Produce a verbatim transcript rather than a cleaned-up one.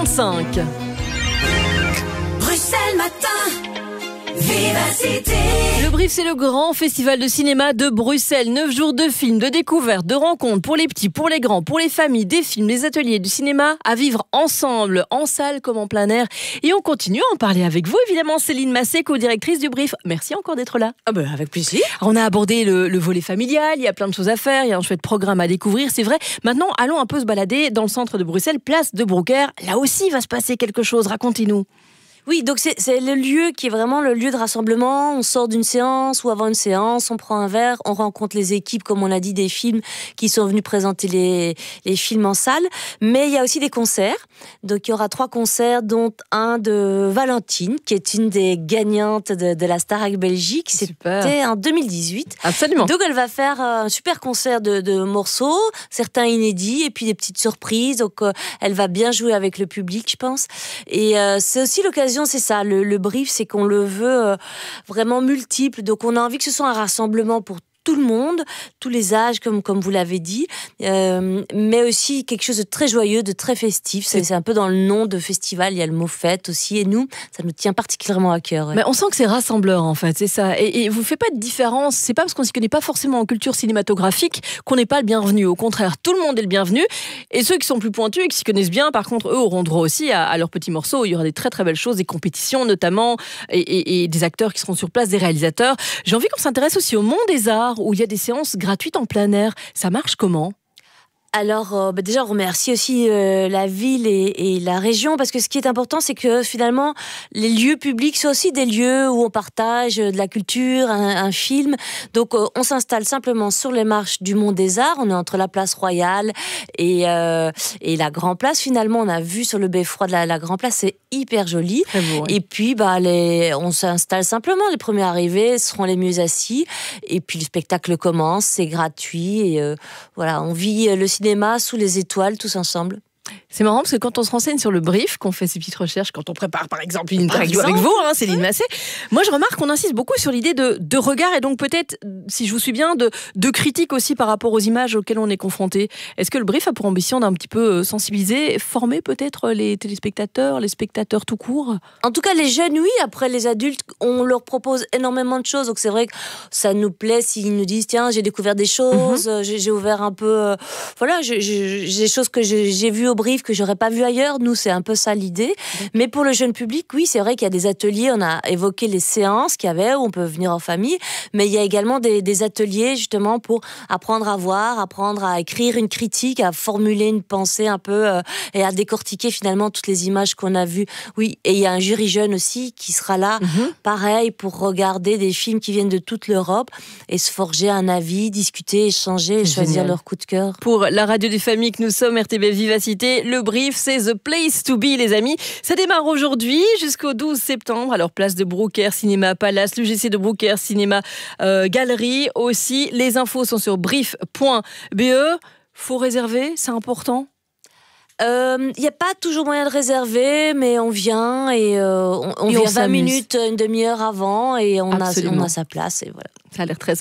cinq. Bruxelles Matin, Vivacité. Le Brief, c'est le grand festival de cinéma de Bruxelles. Neuf jours de films, de découvertes, de rencontres pour les petits, pour les grands, pour les familles, des films, des ateliers du cinéma à vivre ensemble, en salle comme en plein air. Et on continue à en parler avec vous, évidemment, Céline Massé, co-directrice du Brief. Merci encore d'être là. Ah ben, avec plaisir. On a abordé le, le volet familial, il y a plein de choses à faire, il y a un chouette programme à découvrir, c'est vrai. Maintenant, allons un peu se balader dans le centre de Bruxelles, place de Brouckère. Là aussi, il va se passer quelque chose, racontez-nous. Oui, donc c'est, c'est le lieu qui est vraiment le lieu de rassemblement. On sort d'une séance ou avant une séance, on prend un verre, on rencontre les équipes, comme on l'a dit, des films qui sont venus présenter les, les films en salle. Mais il y a aussi des concerts. Donc il y aura trois concerts, dont un de Valentine, qui est une des gagnantes de, de la Starac Belgique. Super. C'était en deux mille dix-huit. Absolument. Donc elle va faire un super concert de, de morceaux, certains inédits, et puis des petites surprises. Donc euh, elle va bien jouer avec le public, je pense. Et euh, c'est aussi l'occasion, c'est ça, le, le Brief, c'est qu'on le veut euh, vraiment multiple. Donc on a envie que ce soit un rassemblement pour tout le monde, tous les âges, comme, comme vous l'avez dit, euh, mais aussi quelque chose de très joyeux, de très festif. C'est, c'est un peu dans le nom de festival, il y a le mot fête aussi, et nous, ça nous tient particulièrement à cœur. Ouais. Mais on sent que c'est rassembleur, en fait, c'est ça. Et, et vous ne faites pas de différence, c'est pas parce qu'on ne s'y connaît pas forcément en culture cinématographique qu'on n'est pas le bienvenu. Au contraire, tout le monde est le bienvenu. Et ceux qui sont plus pointus et qui s'y connaissent bien, par contre, eux auront droit aussi à, à leurs petits morceaux. Il y aura des très très belles choses, des compétitions notamment, et, et, et des acteurs qui seront sur place, des réalisateurs. J'ai envie qu'on s'intéresse aussi au monde des arts, où il y a des séances gratuites en plein air. Ça marche comment ? Alors, euh, bah déjà, on remercie aussi euh, la ville et, et la région, parce que ce qui est important, c'est que finalement, les lieux publics sont aussi des lieux où on partage de la culture, un, un film. Donc, euh, on s'installe simplement sur les marches du Mont des Arts. On est entre la place Royale et, euh, et la Grand Place. Finalement, on a vu sur le beffroi de la, la Grand Place, c'est hyper joli. Très beau, ouais. Et puis, bah, les, on s'installe simplement. Les premiers arrivés seront les mieux assis. Et puis, le spectacle commence, c'est gratuit. Et euh, voilà, on vit le cinéma cinéma sous les étoiles, tous ensemble. C'est marrant parce que quand on se renseigne sur le Brief, qu'on fait ces petites recherches, quand on prépare par exemple une Par interview exemple. avec vous, hein, Céline Massé, moi je remarque qu'on insiste beaucoup sur l'idée de, de regard et donc peut-être, si je vous suis bien, de, de critique aussi par rapport aux images auxquelles on est confronté. Est-ce que le Brief a pour ambition d'un petit peu sensibiliser, former peut-être les téléspectateurs, les spectateurs tout court ? En tout cas, les jeunes, oui. Après, les adultes, on leur propose énormément de choses. Donc c'est vrai que ça nous plaît s'ils nous disent, tiens, j'ai découvert des choses, mm-hmm. j'ai, j'ai ouvert un peu... Euh, voilà, j'ai, j'ai, j'ai des choses que j'ai, j'ai vues au Brief que j'aurais pas vu ailleurs. Nous, c'est un peu ça l'idée. Mmh. Mais pour le jeune public, oui, c'est vrai qu'il y a des ateliers. On a évoqué les séances qu'il y avait où on peut venir en famille, mais il y a également des, des ateliers justement pour apprendre à voir, apprendre à écrire une critique, à formuler une pensée un peu euh, et à décortiquer finalement toutes les images qu'on a vues. Oui, et il y a un jury jeune aussi qui sera là, mmh. pareil, pour regarder des films qui viennent de toute l'Europe et se forger un avis, discuter, échanger et choisir génial. Leur coup de cœur. Pour la radio des familles que nous sommes, R T B Vivacité, le Brief, c'est The Place to Be, les amis. Ça démarre aujourd'hui jusqu'au douze septembre. Alors, place de Brouckère, Cinéma Palace, l'U G C de Brouckère, Cinéma euh, Galerie aussi. Les infos sont sur brief point b e. Faut réserver, c'est important. Il euh, n'y a pas toujours moyen de réserver, mais on vient et euh, on, on et vient on vingt s'amuse. minutes, une demi-heure avant et on a, on a sa place et voilà. Ça a l'air très